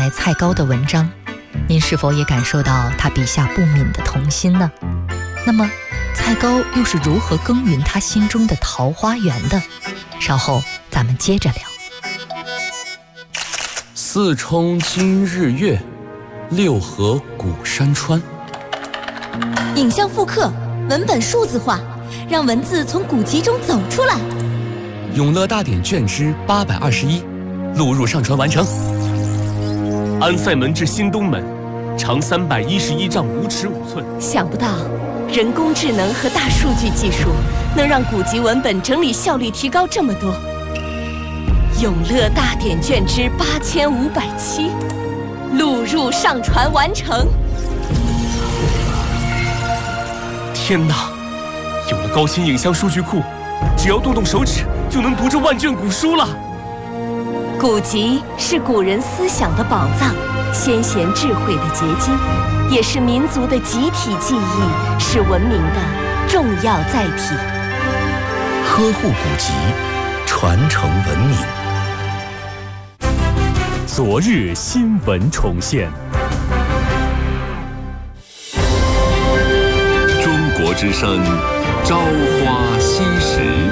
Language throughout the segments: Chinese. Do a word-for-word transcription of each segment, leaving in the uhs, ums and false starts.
来蔡高的文章，您是否也感受到他笔下不泯的童心呢？那么蔡高又是如何耕耘他心中的桃花源的？稍后咱们接着聊。 四冲今日月，六合古山川。 影像复刻，文本数字化，让文字从古籍中走出来。 永乐大典卷之八百二十一，录入上传完成。安塞门至新东门，长三百一十一丈五尺五寸。 想不到，人工智能和大数据技术能让古籍文本整理效率提高这么多。永乐大典卷之八千五百七，录入上传完成。 天哪！有了高清影像数据库，只要动动手指就能读这万卷古书了。 古籍是古人思想的宝藏，先贤智慧的结晶，也是民族的集体记忆，是文明的重要载体。 呵护古籍，传承文明。 昨日新闻重现。 中国之声，朝花夕拾。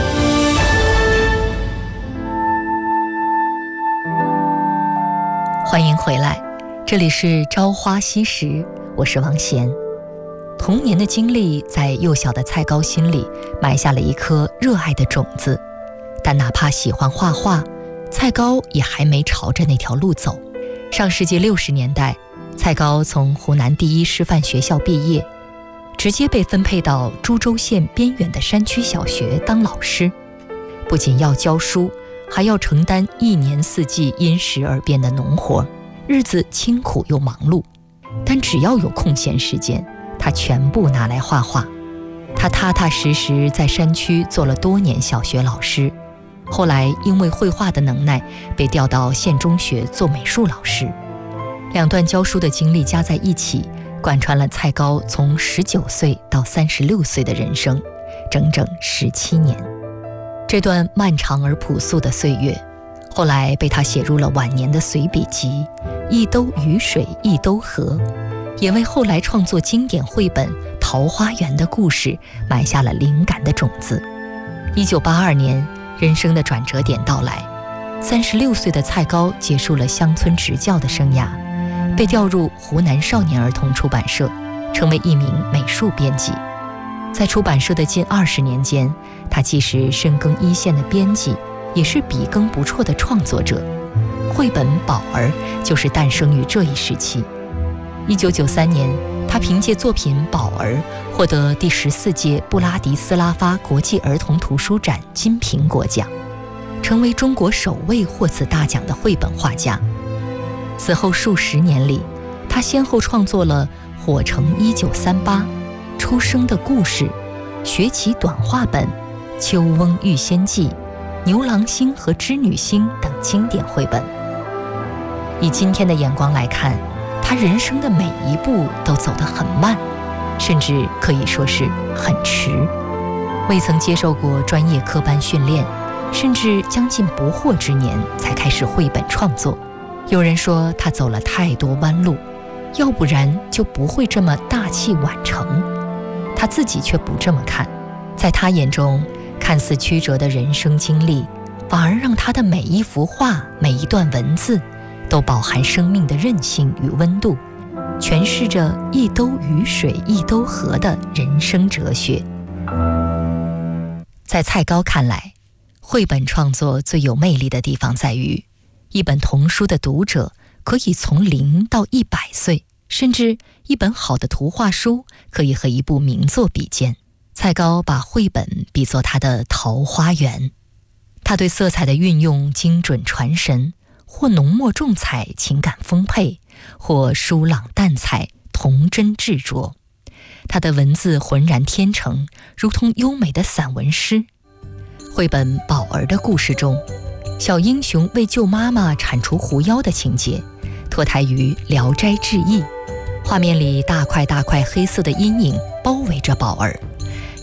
欢迎回来，这里是朝花夕拾，我是王贤。童年的经历在幼小的蔡高心里埋下了一颗热爱的种子，但哪怕喜欢画画，蔡高也还没朝着那条路走。上世纪六十年代，蔡高从湖南第一师范学校毕业，直接被分配到株洲县边远的山区小学当老师，不仅要教书，还要承担一年四季因时而变的农活，日子清苦又忙碌。但只要有空闲时间，他全部拿来画画。他踏踏实实在山区做了多年小学老师，后来因为绘画的能耐，被调到县中学做美术老师。两段教书的经历加在一起，贯穿了蔡高从十九岁到三十六岁的人生，整整十七年。这段漫长而朴素的岁月，后来被他写入了晚年的随笔集《一兜雨水一兜河》，也为后来创作经典绘本《桃花源》的故事埋下了灵感的种子。一九八二年，人生的转折点到来，三十六岁的蔡高结束了乡村执教的生涯，被调入湖南少年儿童出版社，成为一名美术编辑。在出版社的近二十年间，他既是深耕一线的编辑，也是笔耕不辍的创作者。绘本《宝儿》就是诞生于这一时期。一九九三年，他凭借作品《宝儿》获得第十四届布拉迪斯拉发国际儿童图书展金苹果奖，成为中国首位获此大奖的绘本画家。此后数十年里，他先后创作了《火城一九三八》、《出生的故事》、学习短话本、《秋翁遇仙记》、《牛郎星和织女星》等经典绘本。以今天的眼光来看，他人生的每一步都走得很慢，甚至可以说是很迟。未曾接受过专业科班训练，甚至将近不惑之年才开始绘本创作。有人说他走了太多弯路，要不然就不会这么大器晚成。他自己却不这么看，在他眼中，看似曲折的人生经历，反而让他的每一幅画、每一段文字都饱含生命的韧性与温度，诠释着一兜雨水一兜河的人生哲学。在蔡高看来，绘本创作最有魅力的地方在于，一本童书的读者可以从零到一百岁，甚至一本好的图画书可以和一部名作比肩。蔡高把绘本比作他的桃花源，他对色彩的运用精准传神，或浓墨重彩情感丰沛，或疏朗淡彩童真执着。他的文字浑然天成，如同优美的散文诗。绘本《宝儿》的故事中，小英雄为救妈妈铲除狐妖的情节脱胎于《聊斋志异》，画面里大块大块黑色的阴影包围着宝儿，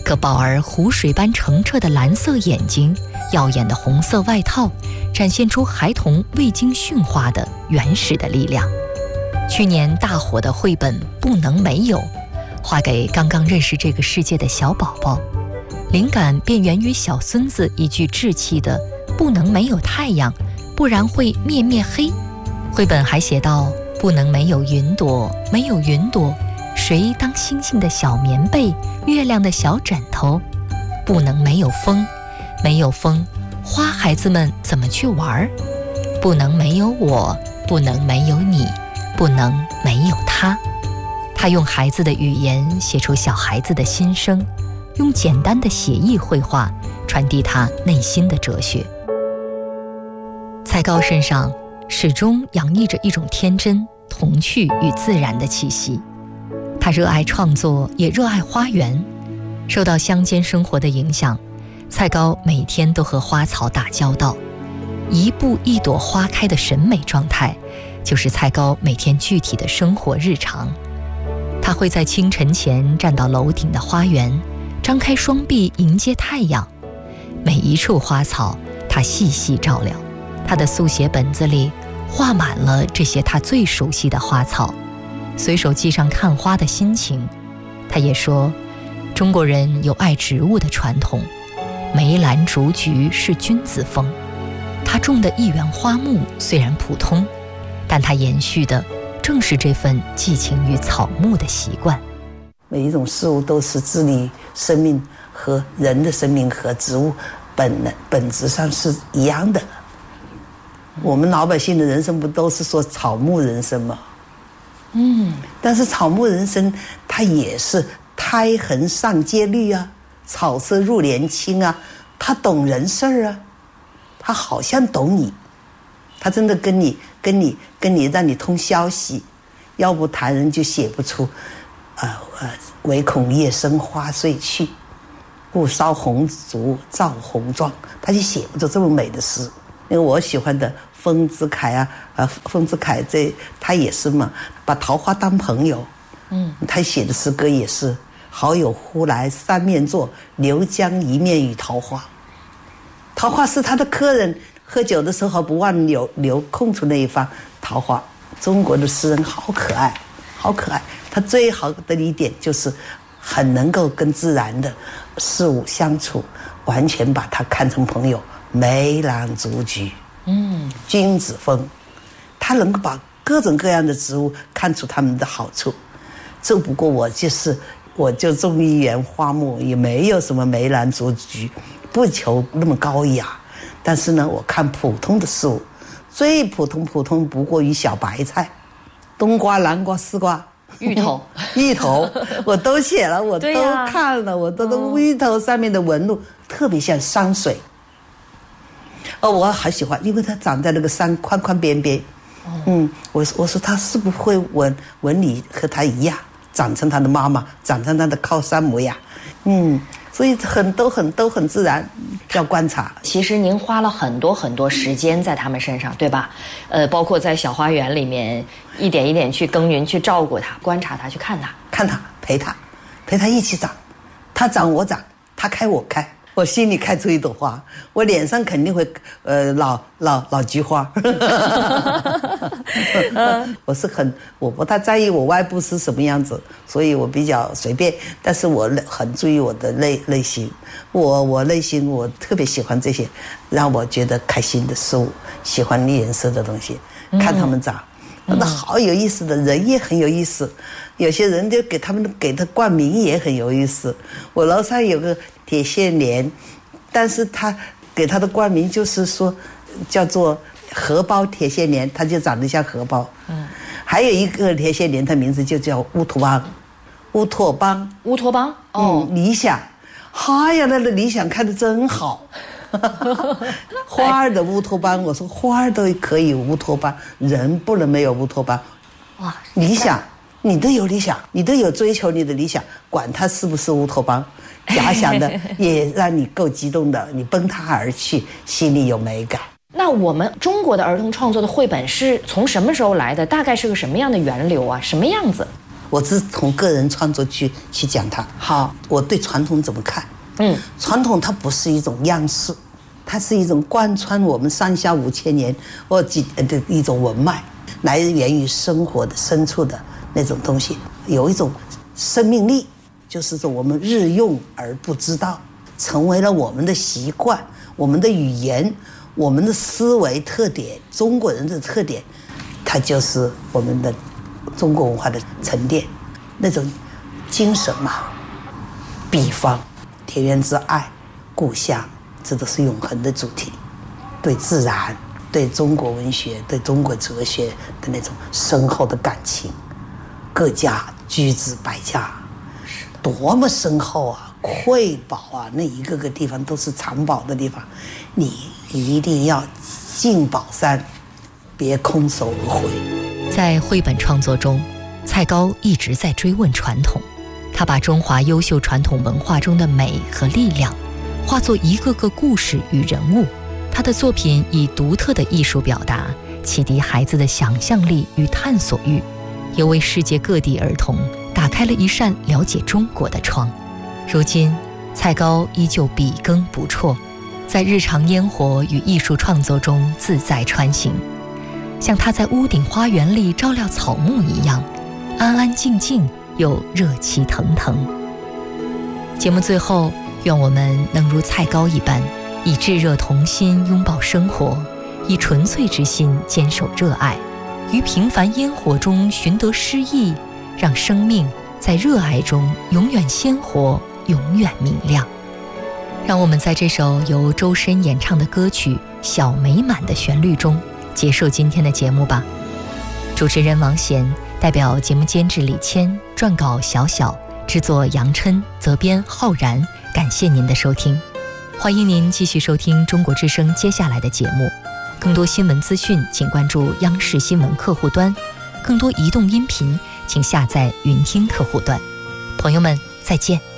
可宝儿湖水般澄澈的蓝色眼睛，耀眼的红色外套，展现出孩童未经驯化的原始的力量。去年大火的绘本《不能没有》，画给刚刚认识这个世界的小宝宝，灵感便源于小孙子一句稚气的“不能没有太阳，不然会灭灭黑”。绘本还写道：不能没有云朵，没有云朵，谁当星星的小棉被，月亮的小枕头？不能没有风，没有风，花孩子们怎么去玩？不能没有我，不能没有你，不能没有他。他用孩子的语言写出小孩子的心声，用简单的写意绘画传递他内心的哲学。蔡高身上始终洋溢着一种天真、童趣与自然的气息。他热爱创作，也热爱花园。受到乡间生活的影响，蔡高每天都和花草打交道。一步一朵花开的审美状态，就是蔡高每天具体的生活日常。他会在清晨前站到楼顶的花园，张开双臂迎接太阳。每一处花草，他细细照料。他的速写本子里画满了这些他最熟悉的花草，随手记上看花的心情。他也说，中国人有爱植物的传统，梅兰竹菊是君子风。他种的一园花木虽然普通，但他延续的正是这份寄情于草木的习惯。 每一种事物都是治理生命，和人的生命和植物本本质上是一样的。我们老百姓的人生不都是说草木人生吗？嗯，但是草木人生它也是胎痕上阶绿啊，草色入帘青啊，他懂人事儿啊，他好像懂你，他真的跟你跟你跟你让你通消息，要不谈人就写不出呃呃唯恐夜深花碎去，故烧红烛照红妆，他就写不出这么美的诗。因为我喜欢的丰子恺啊，呃，丰子恺这他也是嘛，把桃花当朋友。嗯，他写的诗歌也是“好友忽来三面坐，留将一面与桃花”。桃花是他的客人，喝酒的时候不忘留留空出那一方桃花。中国的诗人好可爱，好可爱。他最好的一点就是很能够跟自然的事物相处，完全把它看成朋友。梅兰竹菊，嗯，君子风，他能够把各种各样的植物看出它们的好处。只不过我就是我就种一园花木，也没有什么梅兰竹菊，不求那么高雅。但是呢，我看普通的事物，最普通普通不过于小白菜，冬瓜、南瓜、丝瓜、 芋头芋头我都写了，我都看了，我都都芋头上面的纹路特别像山水。哦，我好喜欢，因为它长在那个山宽宽边边。嗯，我我说它是不是会纹纹理和它一样，长成它的妈妈，长成它的靠山模样。嗯，所以很都很都很自然，要观察。 其实您花了很多很多时间在他们身上，对吧？呃，包括在小花园里面一点一点去耕耘，去照顾它，观察它，去看它， 看它，陪它，陪它一起长，它长我长，它开我开。我心里开出一朵花，我脸上肯定会呃老老老菊花。我是很我不太在意我外部是什么样子，所以我比较随便，但是我很注意我的内内心。我我内心我特别喜欢这些让我觉得开心的事物，喜欢颜色的东西，看他们长。那好有意思的人也很有意思，有些人就给他们给他冠名也很有意思。我楼上有个铁线莲，但是他给他的冠名就是说叫做荷包铁线莲，它就长得像荷包。嗯，还有一个铁线莲，它名字就叫乌托邦，乌托邦， 乌托邦，哦， 嗯，理想。哎呀，那个理想看得真好。花儿的乌托邦，我说花儿都可以乌托邦，人不能没有乌托邦。哇，理想，你都有理想，你都有追求你的理想，管它是不是乌托邦，假想的也让你够激动的，你奔它而去，心里有美感。 那我们中国的儿童创作的绘本是从什么时候来的？大概是个什么样的源流啊？什么样子？ 我只从个人创作去去讲它。 好， 我对传统怎么看？ 嗯， 传统它不是一种样式，它是一种贯穿我们上下五千年或几的一种文脉，来源于生活的深处的那种东西，有一种生命力，就是说我们日用而不知道，成为了我们的习惯，我们的语言，我们的思维特点，中国人的特点，它就是我们的中国文化的沉淀，那种精神嘛。比方田园之爱、故乡，这都是永恒的主题。对自然、对中国文学、对中国哲学的那种深厚的感情，各家居之百家，多么深厚啊！瑰宝啊，那一个个地方都是藏宝的地方，你一定要进宝山，别空手而回。 在绘本创作中，蔡高一直在追问传统，他把中华优秀传统文化中的美和力量化作一个个故事与人物。他的作品以独特的艺术表达，启迪孩子的想象力与探索欲，也为世界各地儿童打开了一扇了解中国的窗。如今，蔡高依旧笔耕不辍，在日常烟火与艺术创作中自在穿行，像他在屋顶花园里照料草木一样，安安静静又热气腾腾。节目最后，愿我们能如蔡高一般，以炙热童心拥抱生活，以纯粹之心坚守热爱，于平凡烟火中寻得诗意，让生命在热爱中永远鲜活，永远明亮。让我们在这首由周深演唱的歌曲《小美满》的旋律中结束今天的节目吧。主持人王贤，代表节目监制李谦，撰稿小小，制作杨琛，责编浩然。感谢您的收听，欢迎您继续收听中国之声接下来的节目。更多新闻资讯请关注央视新闻客户端，更多移动音频请下载云听客户端。朋友们，再见。